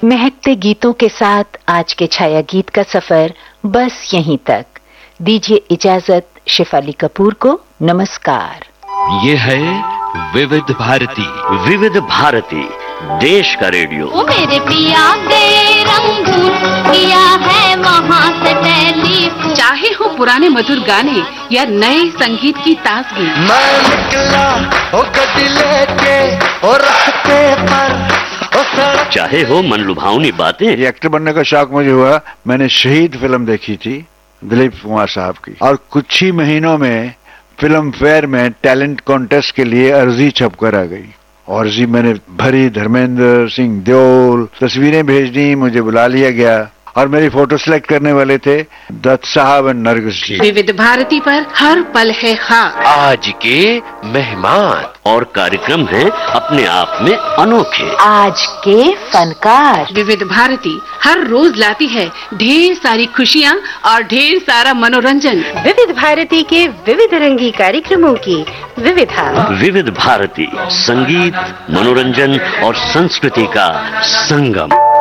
महकते गीतों के साथ आज के छाया गीत का सफर बस यहीं तक। दीजिए इजाजत शेफाली कपूर को। नमस्कार। ये है विविध भारती। विविध भारती, देश का रेडियो। वो मेरे पिया गए रंगून किया है वहाँ से टेलीफोन। चाहे हो पुराने मधुर गाने या नए संगीत की ताजगी, मैं निकला ओ गड्डी लेके और रास्ते पर ओ सड़क। चाहे हो मनलुभावनी बातें। ये एक्टर बनने का शौक मुझे हुआ, मैंने शहीद फिल्म देखी थी दिलीप कुमार साहब की, और कुछ ही महीनों में फिल्म फेयर में टैलेंट कॉन्टेस्ट के लिए अर्जी छप कर आ गई। अर्जी मैंने भरी, धर्मेंद्र सिंह देओल, तस्वीरें भेज दी, मुझे बुला लिया गया और मेरी फोटो सिलेक्ट करने वाले थे दत्त साहब और नरगिस जी। विविध भारती पर हर पल है खास। आज के मेहमान और कार्यक्रम हैं अपने आप में अनोखे। आज के फनकार। विविध भारती हर रोज लाती है ढेर सारी खुशियाँ और ढेर सारा मनोरंजन। विविध भारती के विविध रंगी कार्यक्रमों की विविधता। विविध भारती, संगीत, मनोरंजन और संस्कृति का संगम।